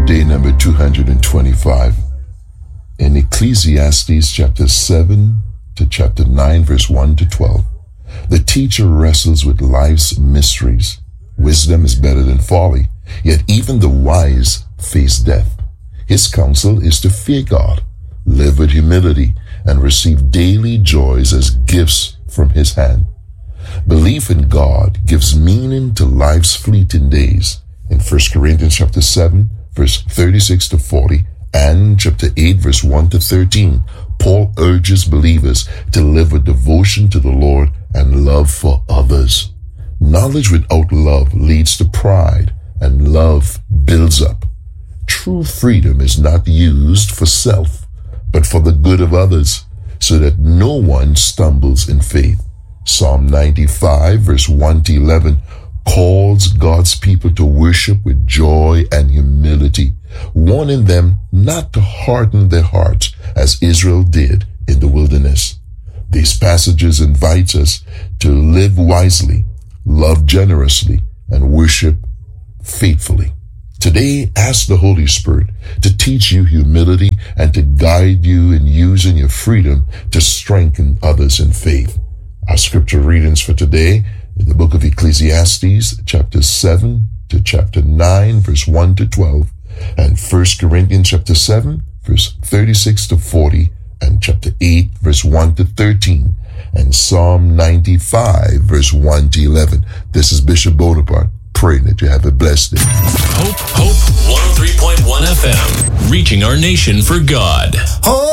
day number 225 in Ecclesiastes chapter 7 to chapter 9, verse 1 to 12. The teacher wrestles with life's mysteries. Wisdom is better than folly, yet even the wise face death. His counsel is to fear God, live with humility, and receive daily joys as gifts from his hand. Belief in God gives meaning to life's fleeting days. In 1 Corinthians chapter 7, verse 36 to 40, and chapter 8, verse 1 to 13, Paul urges believers to live with devotion to the Lord and love for others. Knowledge without love leads to pride, and love builds up. True freedom is not used for self, but for the good of others, so that no one stumbles in faith. Psalm 95, verse 1 to 11, calls God's people to worship with joy and humility, warning them not to harden their hearts as Israel did in the wilderness. These passages invite us to live wisely, love generously, and worship faithfully. Today, ask the Holy Spirit to teach you humility and to guide you in using your freedom to strengthen others in faith. Our scripture readings for today in the book of Ecclesiastes, chapter 7 to chapter 9, verse 1 to 12, and 1 Corinthians chapter 7, verse 36 to 40, and chapter 8, verse 1 to 13, and Psalm 95, verse 1 to 11. This is Bishop Bonaparte, praying that you have a blessed day. Hope 103.1 FM, reaching our nation for God.